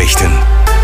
Nachrichten.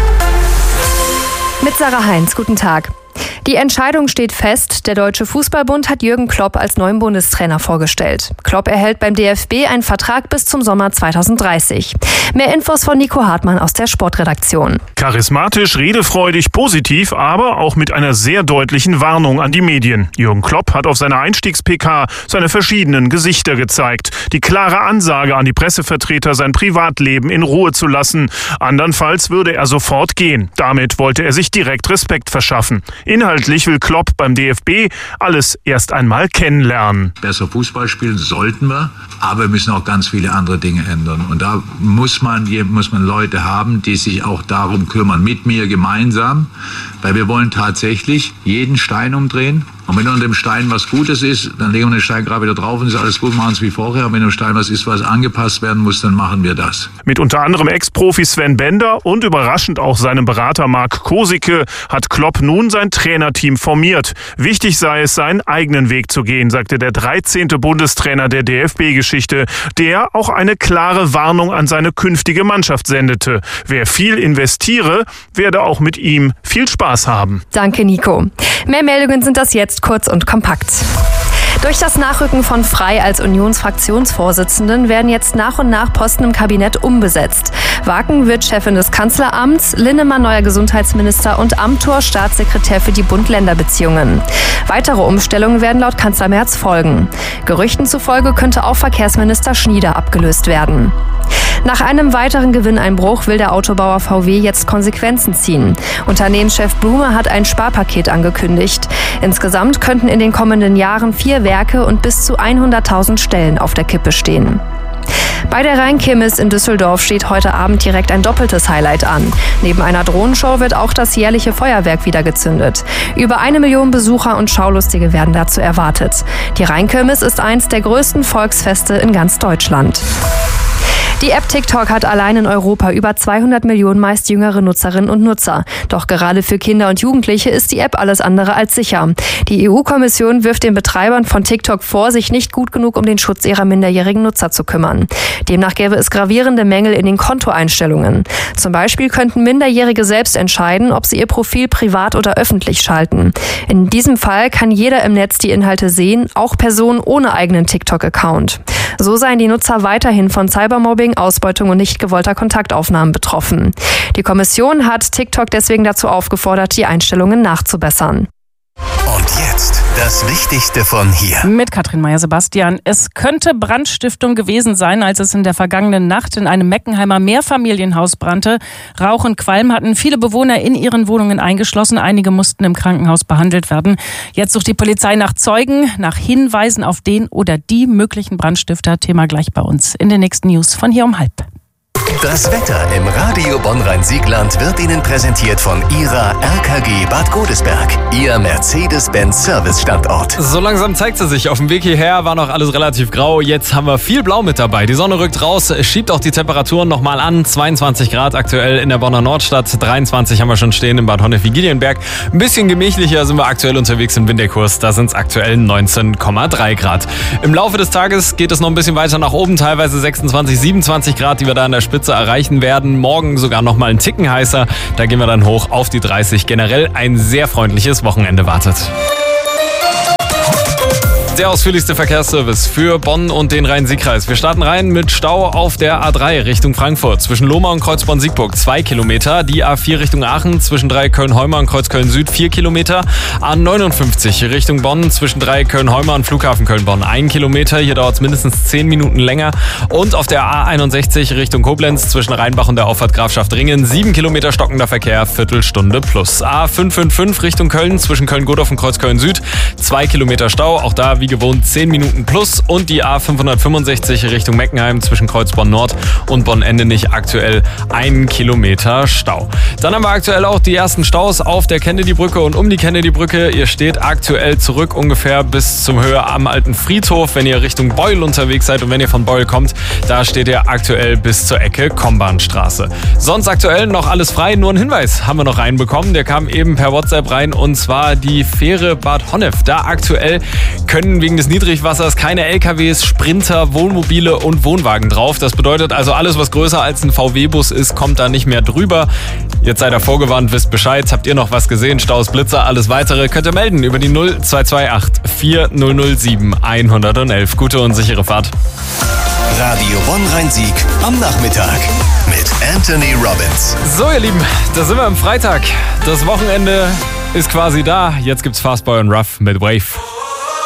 Mit Sarah Heinz, guten Tag. Die Entscheidung steht fest. Der Deutsche Fußballbund hat Jürgen Klopp als neuen Bundestrainer vorgestellt. Klopp erhält beim DFB einen Vertrag bis zum Sommer 2030. Mehr Infos von Nico Hartmann aus der Sportredaktion. Charismatisch, redefreudig, positiv, aber auch mit einer sehr deutlichen Warnung an die Medien. Jürgen Klopp hat auf seiner Einstiegs-PK seine verschiedenen Gesichter gezeigt. Die klare Ansage an die Pressevertreter, sein Privatleben in Ruhe zu lassen. Andernfalls würde er sofort gehen. Damit wollte er sich direkt Respekt verschaffen. Inhaltlich will Klopp beim DFB alles erst einmal kennenlernen. Besser Fußball spielen sollten wir, aber wir müssen auch ganz viele andere Dinge ändern. Und da muss man Leute haben, die sich auch darum kümmern, mit mir gemeinsam, weil wir wollen tatsächlich jeden Stein umdrehen. Und wenn unter dem Stein was Gutes ist, dann legen wir den Stein gerade wieder drauf und ist alles gut, machen es wie vorher. Und wenn im Stein was ist, was angepasst werden muss, dann machen wir das. Mit unter anderem Ex-Profi Sven Bender und überraschend auch seinem Berater Marc Kosicke hat Klopp nun sein Trainerteam formiert. Wichtig sei es, seinen eigenen Weg zu gehen, sagte der 13. Bundestrainer der DFB-Geschichte, der auch eine klare Warnung an seine künftige Mannschaft sendete. Wer viel investiere, werde auch mit ihm viel Spaß haben. Danke, Nico. Mehr Meldungen sind das jetzt kurz und kompakt. Durch das Nachrücken von Frei als Unionsfraktionsvorsitzenden werden jetzt nach und nach Posten im Kabinett umbesetzt. Waken wird Chefin des Kanzleramts, Linnemann neuer Gesundheitsminister und Amthor Staatssekretär für die Bund-Länder-Beziehungen. Weitere Umstellungen werden laut Kanzler Merz folgen. Gerüchten zufolge könnte auch Verkehrsminister Schnieder abgelöst werden. Nach einem weiteren Gewinneinbruch will der Autobauer VW jetzt Konsequenzen ziehen. Unternehmenschef Blume hat ein Sparpaket angekündigt. Insgesamt könnten in den kommenden Jahren 4 Werke und bis zu 100.000 Stellen auf der Kippe stehen. Bei der Rheinkirmes in Düsseldorf steht heute Abend direkt ein doppeltes Highlight an. Neben einer Drohnenshow wird auch das jährliche Feuerwerk wieder gezündet. Über 1 Million Besucher und Schaulustige werden dazu erwartet. Die Rheinkirmes ist eins der größten Volksfeste in ganz Deutschland. Die App TikTok hat allein in Europa über 200 Millionen meist jüngere Nutzerinnen und Nutzer. Doch gerade für Kinder und Jugendliche ist die App alles andere als sicher. Die EU-Kommission wirft den Betreibern von TikTok vor, sich nicht gut genug um den Schutz ihrer minderjährigen Nutzer zu kümmern. Demnach gäbe es gravierende Mängel in den Kontoeinstellungen. Zum Beispiel könnten Minderjährige selbst entscheiden, ob sie ihr Profil privat oder öffentlich schalten. In diesem Fall kann jeder im Netz die Inhalte sehen, auch Personen ohne eigenen TikTok-Account. So seien die Nutzer weiterhin von Cybermobbing, Ausbeutung und nicht gewollter Kontaktaufnahmen betroffen. Die Kommission hat TikTok deswegen dazu aufgefordert, die Einstellungen nachzubessern. Und jetzt das Wichtigste von hier. Mit Katrin Meyer-Sebastian. Es könnte Brandstiftung gewesen sein, als es in der vergangenen Nacht in einem Meckenheimer Mehrfamilienhaus brannte. Rauch und Qualm hatten viele Bewohner in ihren Wohnungen eingeschlossen. Einige mussten im Krankenhaus behandelt werden. Jetzt sucht die Polizei nach Zeugen, nach Hinweisen auf den oder die möglichen Brandstifter. Thema gleich bei uns in den nächsten News von hier um 12:30. Das Wetter im Radio Bonn-Rhein-Siegland wird Ihnen präsentiert von Ihrer RKG Bad Godesberg, Ihr Mercedes-Benz-Service-Standort. So langsam zeigt sie sich. Auf dem Weg hierher war noch alles relativ grau. Jetzt haben wir viel Blau mit dabei. Die Sonne rückt raus, schiebt auch die Temperaturen nochmal an. 22 Grad aktuell in der Bonner Nordstadt. 23 haben wir schon stehen in Bad Honnef-Wigilienberg. Ein bisschen gemächlicher sind wir aktuell unterwegs in Winterkurs. Da sind es aktuell 19,3 Grad. Im Laufe des Tages geht es noch ein bisschen weiter nach oben. Teilweise 26, 27 Grad, die wir da an der Spitze erreichen werden. Morgen sogar noch mal einen Ticken heißer. Da gehen wir dann hoch auf die 30. Generell ein sehr freundliches Wochenende wartet. Der ausführlichste Verkehrsservice für Bonn und den Rhein-Sieg-Kreis. Wir starten rein mit Stau auf der A3 Richtung Frankfurt. Zwischen Lohmar und Kreuzborn-Siegburg 2 Kilometer. Die A4 Richtung Aachen zwischen 3 Köln-Heumar und Kreuzköln-Süd 4 Kilometer. A59 Richtung Bonn zwischen 3 Köln-Heumar und Flughafen Köln-Bonn 1 Kilometer. Hier dauert es mindestens 10 Minuten länger. Und auf der A61 Richtung Koblenz zwischen Rheinbach und der Auffahrt Grafschaft Ringen 7 Kilometer stockender Verkehr, Viertelstunde plus. A555 Richtung Köln zwischen Köln-Godorf und Kreuzköln-Süd 2 Kilometer Stau. Auch da wie gewohnt 10 Minuten plus. Und die A565 Richtung Meckenheim zwischen Kreuzborn Nord und Bonn-Endenich aktuell 1 Kilometer Stau. Dann haben wir aktuell auch die ersten Staus auf der Kennedy-Brücke und um die Kennedy-Brücke. Ihr steht aktuell zurück ungefähr bis zum Höhe am Alten Friedhof, wenn ihr Richtung Beul unterwegs seid. Und wenn ihr von Beul kommt, da steht ihr aktuell bis zur Ecke Kombahnstraße. Sonst aktuell noch alles frei. Nur ein Hinweis haben wir noch reinbekommen. Der kam eben per WhatsApp rein und zwar die Fähre Bad Honnef. Da aktuell können stehen wegen des Niedrigwassers keine LKWs, Sprinter, Wohnmobile und Wohnwagen drauf. Das bedeutet also, alles, was größer als ein VW-Bus ist, kommt da nicht mehr drüber. Jetzt seid ihr vorgewarnt, wisst Bescheid. Habt ihr noch was gesehen? Staus, Blitzer, alles Weitere könnt ihr melden über die 0228 4007 111. Gute und sichere Fahrt. Radio Bonn-Rhein-Sieg am Nachmittag mit Anthony Robbins. So, ihr Lieben, da sind wir am Freitag. Das Wochenende ist quasi da. Jetzt gibt's Fastboy und Ruff mit Wave.